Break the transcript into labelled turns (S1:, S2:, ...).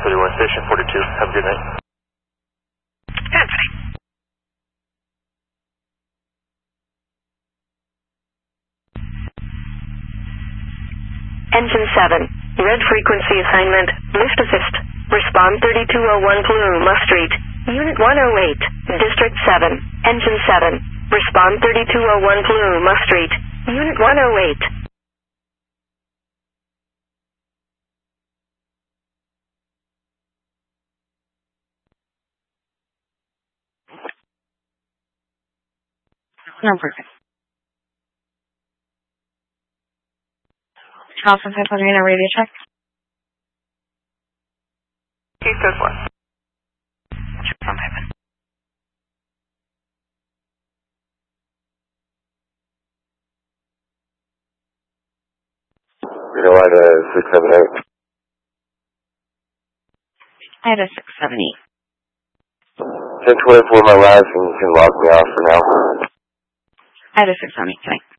S1: 1031, Station 42. Have a good night.
S2: Anthony.
S3: Engine 7, red frequency assignment, lift assist. Respond 3201 Paluma Street, Unit 108, District 7, Engine 7. Respond 3201 Paluma Street, Unit 108.
S2: No, perfect. Charleston, Pennsylvania, radio check.
S4: Case code 4.
S2: Check from heaven.
S5: Carolina 678.
S2: I had a 678.
S5: 1024 my last, and you can log me off for now.
S2: I had a 678 tonight.